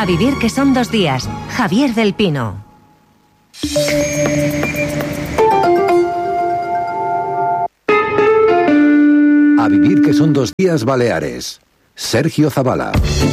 A vivir que son 2 días. Javier del Pino. A vivir que son 2 días Baleares. Sergio Zavala.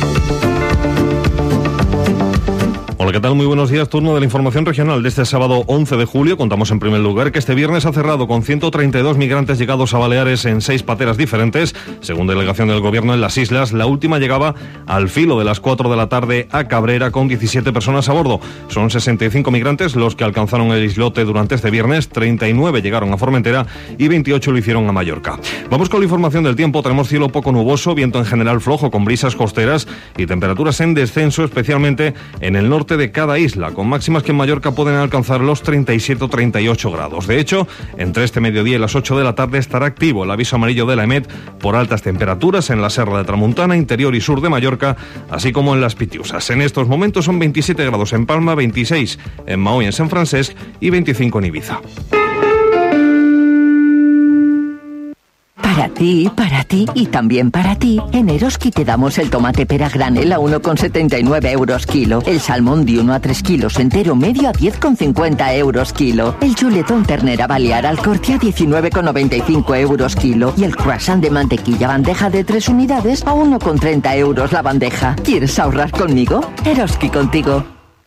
Hola, ¿qué tal? Muy buenos días. Turno de la información regional de este sábado 11 de julio. Contamos en primer lugar que este viernes ha cerrado con 132 migrantes llegados a Baleares en 6 pateras diferentes. Según delegación del gobierno en las islas, la última llegaba al filo de las 4 de la tarde a Cabrera con 17 personas a bordo. Son 65 migrantes los que alcanzaron el islote durante este viernes, 39 llegaron a Formentera y 28 lo hicieron a Mallorca. Vamos con la información del tiempo. Tenemos cielo poco nuboso, viento en general flojo con brisas costeras y temperaturas en descenso, especialmente en el norte de cada isla, con máximas que en Mallorca pueden alcanzar los 37 o 38 grados. De hecho, entre este mediodía y las 8 de la tarde estará activo el aviso amarillo de la EMET por altas temperaturas en la Serra de Tramuntana, interior y sur de Mallorca, así como en las Pitiusas. En estos momentos son 27 grados en Palma, 26 en Maó y en San Francesc y 25 en Ibiza. Para ti y también para ti, en Eroski te damos el tomate pera granel a 1,79 euros kilo, el salmón de 1 a 3 kilos entero medio a 10,50 euros kilo, el chuletón ternera balear al corte a 19,95 euros kilo y el croissant de mantequilla bandeja de 3 unidades a 1,30 euros la bandeja. ¿Quieres ahorrar conmigo? Eroski contigo.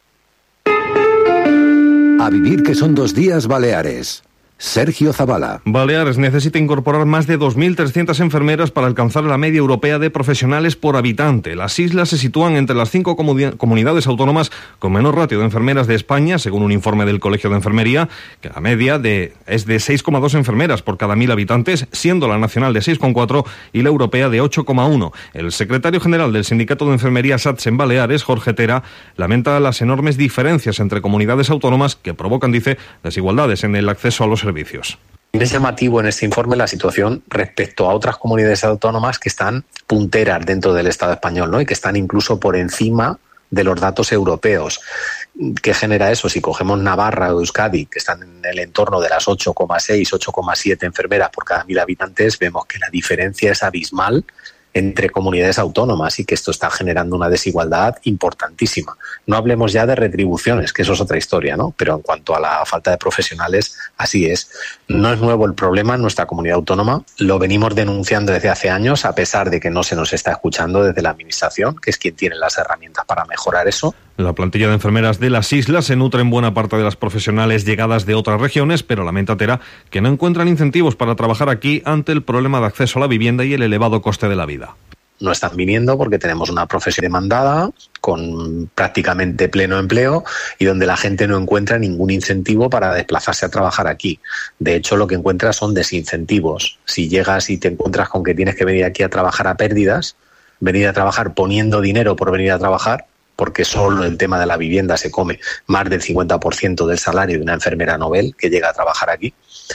A vivir que son 2 días Baleares. Sergio Zavala. Baleares necesita incorporar más de 2.300 enfermeras para alcanzar la media europea de profesionales por habitante. Las islas se sitúan entre las 5 comunidades autónomas con menor ratio de enfermeras de España, según un informe del Colegio de Enfermería, que la media es de 6,2 enfermeras por cada 1.000 habitantes, siendo la nacional de 6,4 y la europea de 8,1. El secretario general del Sindicato de Enfermería SATS en Baleares, Jorge Tera, lamenta las enormes diferencias entre comunidades autónomas que provocan, dice, desigualdades en el acceso a los servicios. Es llamativo en este informe la situación respecto a otras comunidades autónomas que están punteras dentro del Estado español, ¿no? Y que están incluso por encima de los datos europeos. ¿Qué genera eso? Si cogemos Navarra o Euskadi, que están en el entorno de las 8,6, 8,7 enfermeras por cada 1.000 habitantes, vemos que la diferencia es abismal entre comunidades autónomas y que esto está generando una desigualdad importantísima. No hablemos ya de retribuciones, que eso es otra historia, ¿no? Pero en cuanto a la falta de profesionales, así es. No es nuevo el problema en nuestra comunidad autónoma, lo venimos denunciando desde hace años, a pesar de que no se nos está escuchando desde la Administración, que es quien tiene las herramientas para mejorar eso. La plantilla de enfermeras de las islas se nutre en buena parte de las profesionales llegadas de otras regiones, pero lamenta Tera que no encuentran incentivos para trabajar aquí ante el problema de acceso a la vivienda y el elevado coste de la vida. No están viniendo porque tenemos una profesión demandada con prácticamente pleno empleo y donde la gente no encuentra ningún incentivo para desplazarse a trabajar aquí. De hecho, lo que encuentras son desincentivos. Si llegas y te encuentras con que tienes que venir aquí a trabajar a pérdidas, venir a trabajar poniendo dinero por venir a trabajar, porque solo el tema de la vivienda se come más del 50% del salario de una enfermera novel que llega a trabajar aquí,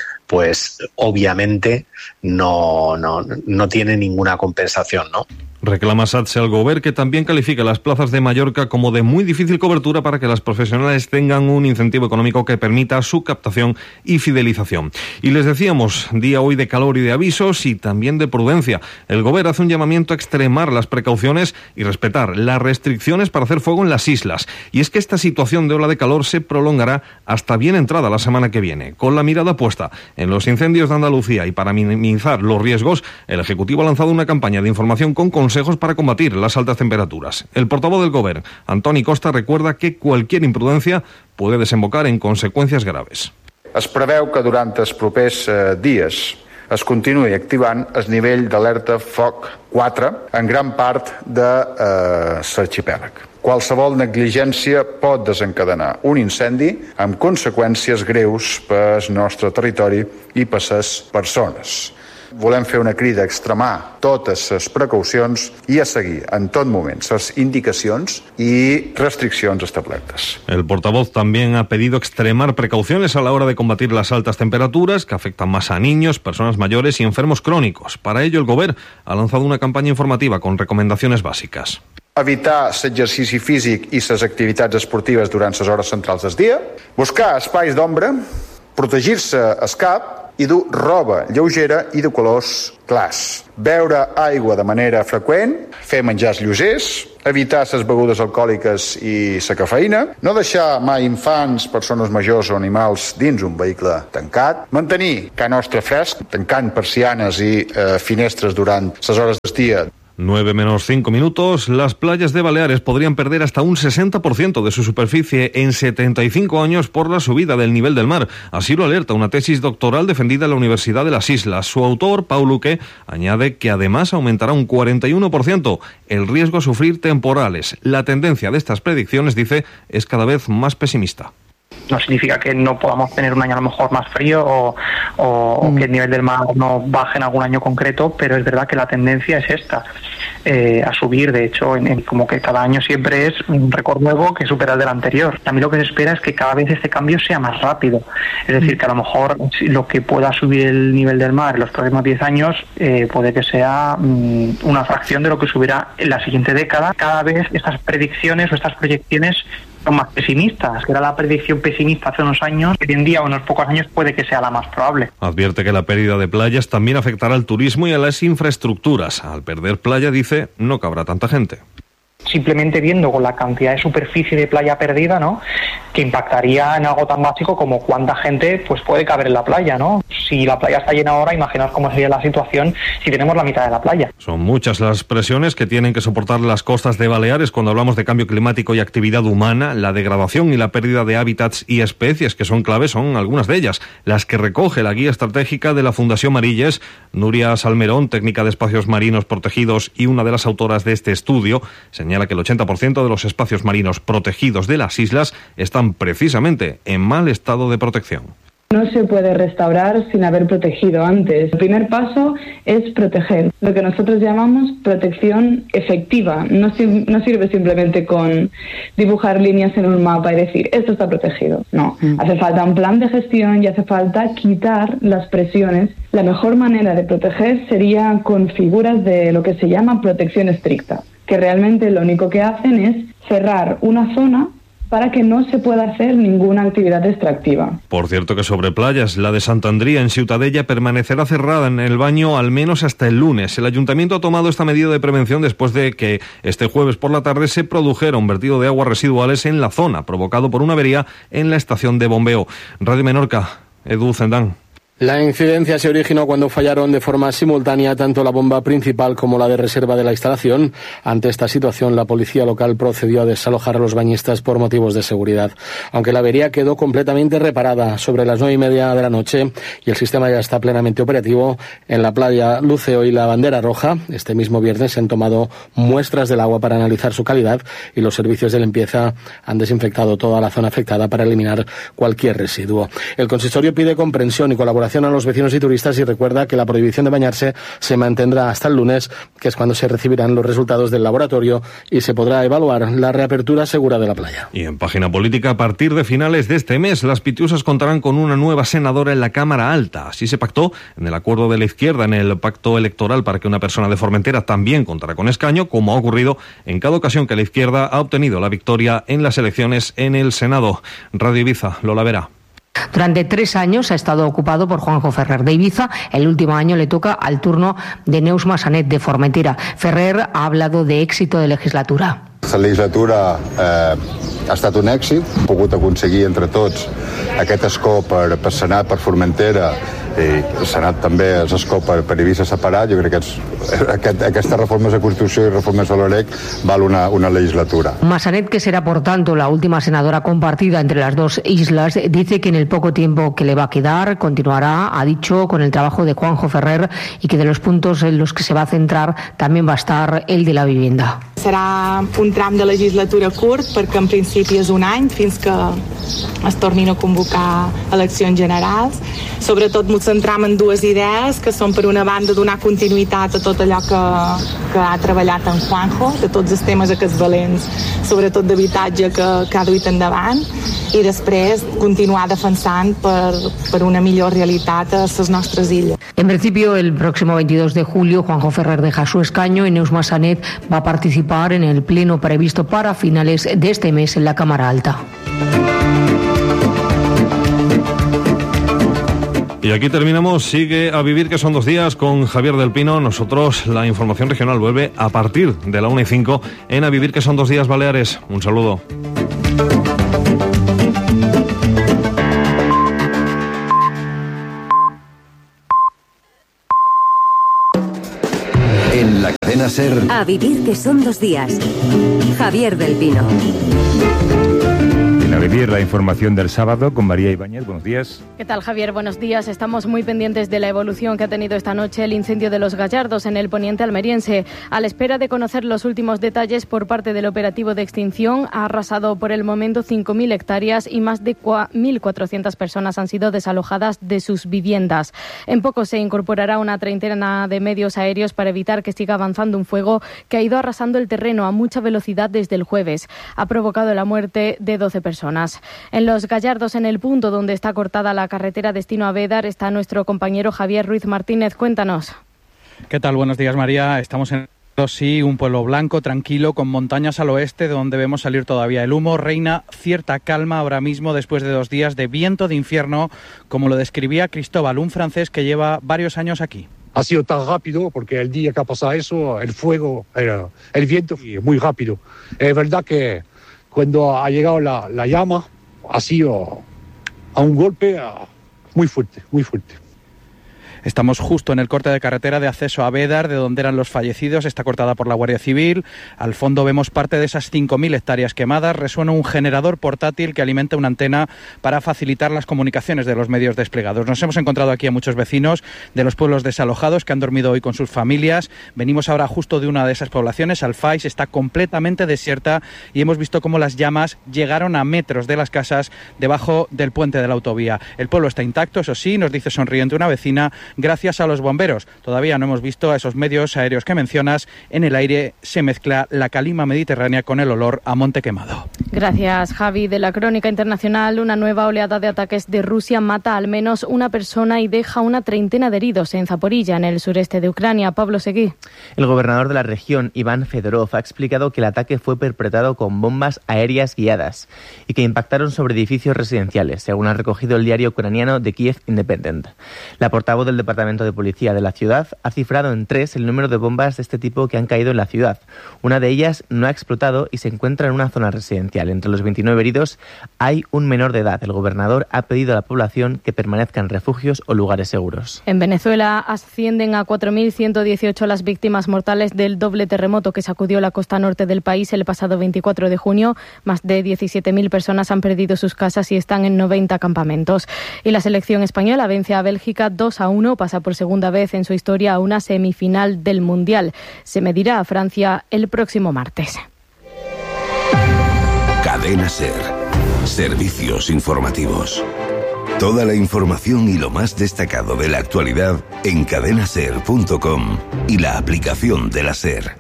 pues obviamente no tiene ninguna compensación, ¿no? Reclama SATS al Govern, que también califica las plazas de Mallorca como de muy difícil cobertura para que las profesionales tengan un incentivo económico que permita su captación y fidelización. Y les decíamos, día hoy de calor y de avisos y también de prudencia. El Govern hace un llamamiento a extremar las precauciones y respetar las restricciones para hacer fuego en las islas. Y es que esta situación de ola de calor se prolongará hasta bien entrada la semana que viene. Con la mirada puesta en los incendios de Andalucía y para minimizar los riesgos, el Ejecutivo ha lanzado una campaña de información con consejos para combatir las altas temperaturas. El portavoz del Govern, Antoni Costa, recuerda que cualquier imprudencia puede desembocar en conseqüències graves. Es preveu que durant els propers dies es continuï activant el nivell d'alerta foc 4 en gran part de l'arxipèlag. Qualsevol negligència pot desencadenar un incendi amb conseqüències greus per al nostre territori i per les persones. Volem fer una crida a extremar totes les precaucions i a seguir en tot moment les indicacions y restricciones establertas. El portavoz también ha pedido extremar precauciones a la hora de combatir las altas temperaturas que afectan más a niños, personas mayores y enfermos crónicos. Para ello, el Govern ha lanzado una campaña informativa con recomendaciones bàsiques. Evitar l'exercici físic i les activitats esportives durant les hores centrals del dia, buscar espais d'ombra, protegir-se el cap i dur roba lleugera i de colors clars. Beure aigua de manera freqüent, fer menjars lleugers, evitar les begudes alcohòliques i la cafeïna, no deixar mai infants, persones majors o animals dins un vehicle tancat, mantenir casa nostra fresc, tancant persianes i finestres durant les hores d'estia. 9 menos 5 minutos, las playas de Baleares podrían perder hasta un 60% de su superficie en 75 años por la subida del nivel del mar. Así lo alerta una tesis doctoral defendida en la Universidad de las Islas. Su autor, Pau Luque, añade que además aumentará un 41% el riesgo a sufrir temporales. La tendencia de estas predicciones, dice, es cada vez más pesimista. No significa que no podamos tener un año a lo mejor más frío o que el nivel del mar no baje en algún año concreto, pero es verdad que la tendencia es esta, a subir. De hecho, como que cada año siempre es un récord nuevo que supera el del anterior. A mí lo que se espera es que cada vez este cambio sea más rápido. Es decir, que a lo mejor lo que pueda subir el nivel del mar en los próximos 10 años puede que sea una fracción de lo que subirá en la siguiente década. Cada vez estas predicciones o estas proyecciones son más pesimistas, que era la predicción pesimista hace unos años, hoy en día o unos pocos años puede que sea la más probable. Advierte que la pérdida de playas también afectará al turismo y a las infraestructuras. Al perder playa, dice, no cabrá tanta gente. Simplemente viendo con la cantidad de superficie de playa perdida, ¿no?, que impactaría en algo tan básico como cuánta gente pues puede caber en la playa, ¿no? Si la playa está llena ahora, imaginaos cómo sería la situación si tenemos la mitad de la playa. Son muchas las presiones que tienen que soportar las costas de Baleares cuando hablamos de cambio climático y actividad humana. La degradación y la pérdida de hábitats y especies que son claves son algunas de ellas, las que recoge la guía estratégica de la Fundación Marilles. Núria Salmerón, técnica de espacios marinos protegidos y una de las autoras de este estudio, señala que el 80% de los espacios marinos protegidos de las islas están precisamente en mal estado de protección. No se puede restaurar sin haber protegido antes. El primer paso es proteger, lo que nosotros llamamos protección efectiva. No sirve simplemente con dibujar líneas en un mapa y decir, esto está protegido. No, hace falta un plan de gestión y hace falta quitar las presiones. La mejor manera de proteger sería con figuras de lo que se llama protección estricta, que realmente lo único que hacen es cerrar una zona para que no se pueda hacer ninguna actividad extractiva. Por cierto que sobre playas, la de Santandría en Ciutadella permanecerá cerrada en el baño al menos hasta el lunes. El ayuntamiento ha tomado esta medida de prevención después de que este jueves por la tarde se produjera un vertido de aguas residuales en la zona, provocado por una avería en la estación de bombeo. Radio Menorca, Edu Zendán. La incidencia se originó cuando fallaron de forma simultánea tanto la bomba principal como la de reserva de la instalación. Ante esta situación, la policía local procedió a desalojar a los bañistas por motivos de seguridad. Aunque la avería quedó completamente reparada sobre las 9:30 de la noche y el sistema ya está plenamente operativo, en la playa Luceo y la Bandera Roja, este mismo viernes se han tomado muestras del agua para analizar su calidad y los servicios de limpieza han desinfectado toda la zona afectada para eliminar cualquier residuo. El consistorio pide comprensión y colaboración a los vecinos y turistas y recuerda que la prohibición de bañarse se mantendrá hasta el lunes, que es cuando se recibirán los resultados del laboratorio y se podrá evaluar la reapertura segura de la playa. Y en página política, a partir de finales de este mes, las Pitiusas contarán con una nueva senadora en la Cámara Alta. Así se pactó en el acuerdo de la izquierda, en el pacto electoral para que una persona de Formentera también contará con escaño, como ha ocurrido en cada ocasión que la izquierda ha obtenido la victoria en las elecciones en el Senado. Radio Ibiza, Lola Vera. Durante 3 años ha estado ocupado por Juanjo Ferrer de Ibiza. El último año le toca al turno de Neus Massanet de Formentera. Ferrer ha hablado de éxito de legislatura. La legislatura ha estat un èxit. Hem pogut aconseguir entre tots aquest escó per Senat, per Formentera, i el Senat també és escó per Eivissa separat. Jo crec que aquestes reformes de Constitució y reformes a l'OREC val una legislatura. Massanet, que será por tanto la última senadora compartida entre las dos islas, dice que en el poco tiempo que le va a quedar continuará, ha dicho, con el trabajo de Juanjo Ferrer y que de los puntos en los que se va a centrar también va a estar el de la vivienda. Serà un tram de legislatura curt perquè en principi és un any fins que es tornin a convocar eleccions generals. Sobretot ens centram en 2 idees que són, per una banda, donar continuïtat a tot allò que ha treballat en Juanjo, de tots els temes aquests valents, sobretot d'habitatge que ha duit endavant, i després continuar defensant per una millor realitat a les nostres illes. En principio, el próximo 22 de julio, Juanjo Ferrer deja su escaño y Neus Massanet va a participar en el pleno previsto para finales de este mes en la Cámara Alta. Y Y aquí terminamos. Sigue A Vivir, que son 2 días, con Javier del Pino. Nosotros, la información regional vuelve a partir de la 1:05 en A Vivir, que son 2 días, Baleares. Un saludo. En la cadena SER. A Vivir, que son 2 días. Javier del Pino. A Vivir, la información del sábado con María Ibáñez. Buenos días. ¿Qué tal, Javier? Buenos días. Estamos muy pendientes de la evolución que ha tenido esta noche el incendio de Los Gallardos en el poniente almeriense. A la espera de conocer los últimos detalles por parte del operativo de extinción, ha arrasado por el momento 5.000 hectáreas y más de 1.400 personas han sido desalojadas de sus viviendas. En poco se incorporará una treintena de medios aéreos para evitar que siga avanzando un fuego que ha ido arrasando el terreno a mucha velocidad desde el jueves. Ha provocado la muerte de 12 personas. En Los Gallardos, en el punto donde está cortada la carretera destino a Bédar, está nuestro compañero Javier Ruiz Martínez. Cuéntanos. ¿Qué tal? Buenos días, María. Estamos en un pueblo blanco, tranquilo, con montañas al oeste, de donde vemos salir todavía el humo. Reina cierta calma ahora mismo después de 2 días de viento de infierno, como lo describía Cristóbal, un francés que lleva varios años aquí. Ha sido tan rápido porque el día que ha pasado eso, el fuego, el viento, muy rápido. Es verdad que cuando ha llegado la llama, ha sido a un golpe muy fuerte, muy fuerte. Estamos justo en el corte de carretera de acceso a Bédar, de donde eran los fallecidos. Está cortada por la Guardia Civil. Al fondo vemos parte de esas 5.000 hectáreas quemadas. Resuena un generador portátil que alimenta una antena para facilitar las comunicaciones de los medios desplegados. Nos hemos encontrado aquí a muchos vecinos de los pueblos desalojados que han dormido hoy con sus familias. Venimos ahora justo de una de esas poblaciones, Alfais. Está completamente desierta y hemos visto cómo las llamas llegaron a metros de las casas debajo del puente de la autovía. El pueblo está intacto, eso sí, nos dice sonriente una vecina, gracias a los bomberos. Todavía no hemos visto a esos medios aéreos que mencionas. En el aire se mezcla la calima mediterránea con el olor a monte quemado. Gracias, Javi. De la crónica internacional, una nueva oleada de ataques de Rusia mata al menos una persona y deja una treintena de heridos en Zaporilla, en el sureste de Ucrania. Pablo Seguí. El gobernador de la región, Iván Fedorov, ha explicado que el ataque fue perpetrado con bombas aéreas guiadas y que impactaron sobre edificios residenciales, según ha recogido el diario ucraniano The Kiev Independent. La portavoz del Departamento de Policía de la ciudad ha cifrado en 3 el número de bombas de este tipo que han caído en la ciudad. Una de ellas no ha explotado y se encuentra en una zona residencial. Entre los 29 heridos hay un menor de edad. El gobernador ha pedido a la población que permanezca en refugios o lugares seguros. En Venezuela ascienden a 4.118 las víctimas mortales del doble terremoto que sacudió la costa norte del país el pasado 24 de junio. Más de 17.000 personas han perdido sus casas y están en 90 campamentos. Y la selección española vence a Bélgica 2-1, pasa por segunda vez en su historia a una semifinal del Mundial. Se medirá a Francia el próximo martes. Cadena SER. Servicios informativos. Toda la información y lo más destacado de la actualidad en cadenaser.com y la aplicación de la SER.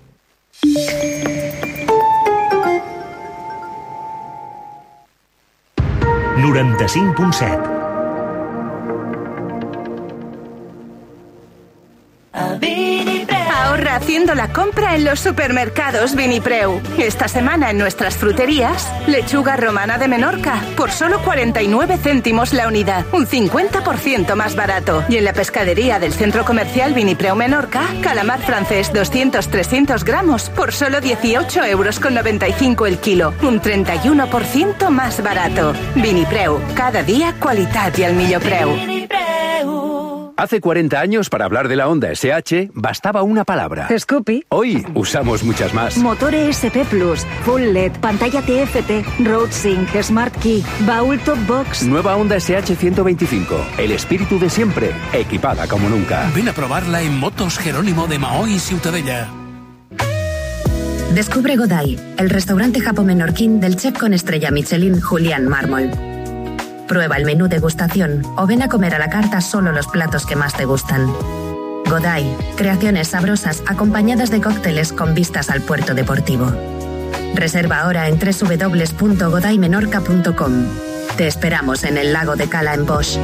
Ahorra haciendo la compra en los supermercados Vinipreu. Esta semana en nuestras fruterías, lechuga romana de Menorca por solo 49 céntimos la unidad, un 50% más barato. Y en la pescadería del centro comercial Vinipreu Menorca, calamar francés 200-300 gramos por solo 18,95 € el kilo, un 31% más barato. Vinipreu, cada día qualitat i al millor preu. Hace 40 años, para hablar de la Honda SH, bastaba una palabra. Scoopy. Hoy usamos muchas más. Motor ESP Plus, Full LED, pantalla TFT, Road Sync, Smart Key, baúl Top Box. Nueva Honda SH 125. El espíritu de siempre, equipada como nunca. Ven a probarla en Motos Jerónimo de Mahó y Ciutadella. Descubre Godai, el restaurante japo-menorquín del chef con estrella Michelin Julián Mármol. Prueba el menú degustación o ven a comer a la carta solo los platos que más te gustan. Godai, creaciones sabrosas acompañadas de cócteles con vistas al puerto deportivo. Reserva ahora en www.godaimenorca.com. Te esperamos en el lago de Cala en Bosch.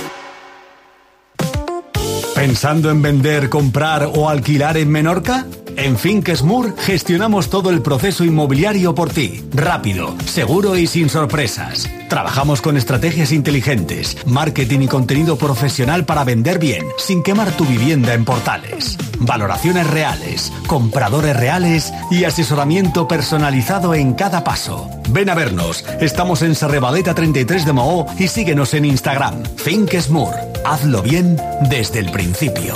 ¿Pensando en vender, comprar o alquilar en Menorca? En Finkesmur gestionamos todo el proceso inmobiliario por ti, rápido, seguro y sin sorpresas. Trabajamos con estrategias inteligentes, marketing y contenido profesional para vender bien, sin quemar tu vivienda en portales. Valoraciones reales, compradores reales y asesoramiento personalizado en cada paso. Ven a vernos, estamos en Sarrebaleta 33 de Maó y síguenos en Instagram. Finkesmur, hazlo bien desde el principio.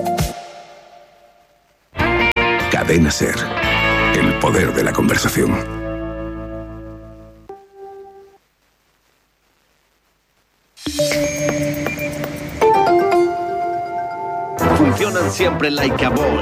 Cadena SER, el poder de la conversación. Funcionan siempre like a boss.